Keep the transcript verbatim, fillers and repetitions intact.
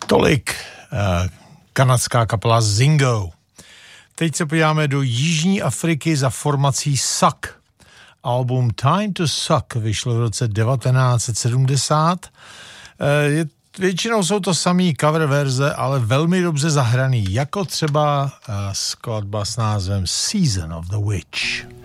Tolik uh, kanadská kapela Zingo. Teď se podíváme do Jižní Afriky za formací Suck. Album Time to Suck vyšlo v roce devatenáct set sedmdesát. Uh, je, většinou jsou to samý cover verze, ale velmi dobře zahraný, jako třeba uh, skladba s názvem Season of the Witch.